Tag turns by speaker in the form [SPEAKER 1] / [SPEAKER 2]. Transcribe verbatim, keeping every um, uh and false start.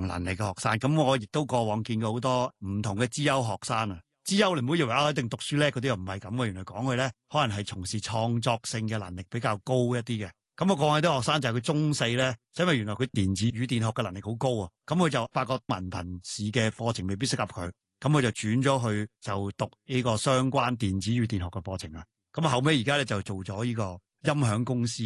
[SPEAKER 1] 能力嘅學生。咁我亦都過往見過好多唔同嘅資優學生啊。資優你唔好以為啊一定讀書叻嗰啲又唔係咁嘅，原來講佢咧可能係從事創作性嘅能力比較高一啲嘅。咁我過往啲學生就係佢中四咧，因為原來佢電子與電學嘅能力好高啊，咁佢就發覺文憑試嘅課程未必適合佢，咁佢就轉咗去就讀呢個相關電子與電學嘅課程啊。咁後尾而家咧就做咗呢個音響公司。